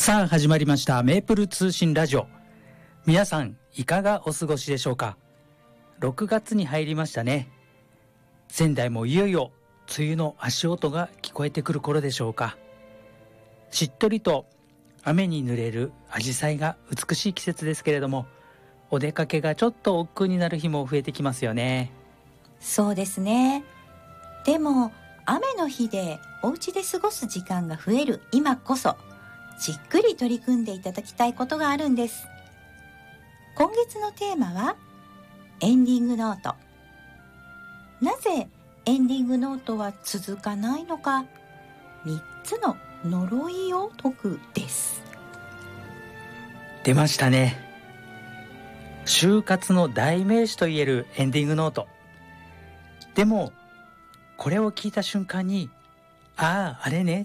さあ始まりましたメープル通信ラジオ。皆さんいかがお過ごしでしょうか。6月に入りましたね。仙台もいよいよ梅雨の足音が聞こえてくる頃でしょうか。しっとりと雨に濡れる紫陽花が美しい季節ですけれども、お出かけがちょっと億劫になる日も増えてきますよね。 そうですね。でも雨の日でお家で過ごす時間が増える今こそ、じっくり取り組んでいただきたいことがあるんです。今月のテーマはエンディングノート。なぜエンディングノートは続かないのか、3つの呪いを解くです。 出ましたね。就活の代名詞といえるエンディングノート。でもこれを聞いた瞬間に、あれね、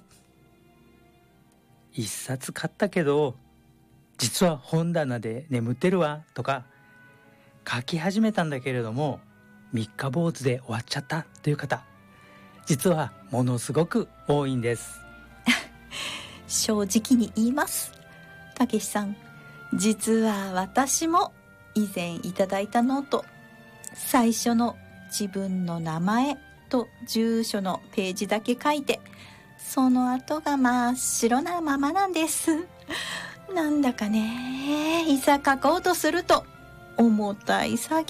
一冊買ったけど実は本棚で眠ってるわとか、書き始めたんだけれども三日坊主で終わっちゃったという方、実はものすごく多いんです。 正直に言います。たけしさん、実は私も以前いただいたノート、最初の自分の名前と住所のページだけ書いて、その後が真っ白なままなんです。なんだかね、いざ書こうとすると重たい作